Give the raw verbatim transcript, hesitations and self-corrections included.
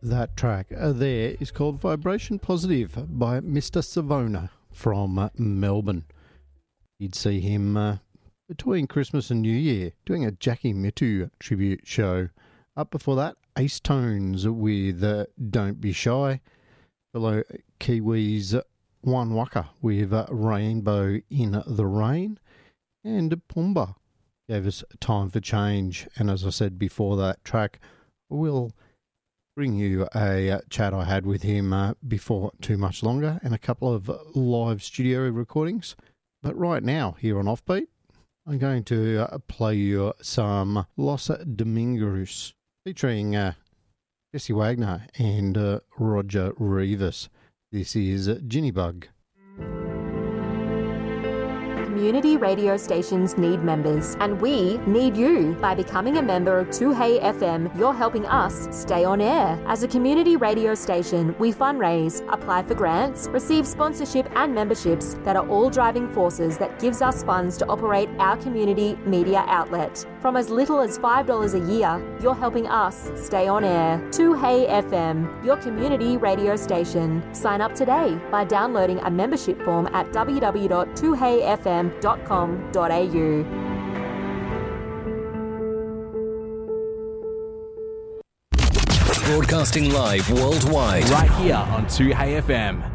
That track uh, there is called Vibration Positive by Mister Savona from uh, Melbourne. You'd see him uh, between Christmas and New Year doing a Jackie Mittoo tribute show. Up before that, Ace Tones with uh, Don't Be Shy. Below Kiwis, One Waka with uh, Rainbow in the Rain. And Pumbaa gave us Time for Change. And as I said before that track, we'll bring you a uh, chat I had with him uh, before too much longer and a couple of live studio recordings. But right now, here on Offbeat, I'm going to uh, play you some Los Domingos featuring uh, Jesse Wagner and uh, Roger Rivas. This is Ginny Bug. Community radio stations need members, and we need you. By becoming a member of two Hey F M, you're helping us stay on air. As a community radio station, we fundraise, apply for grants, receive sponsorship and memberships that are all driving forces that gives us funds to operate our community media outlet. From as little as five dollars a year, you're helping us stay on air. two Hey F M, your community radio station. Sign up today by downloading a membership form at w w w dot two hey f m dot com dot a u. Broadcasting live worldwide. Right here on two Hey F M.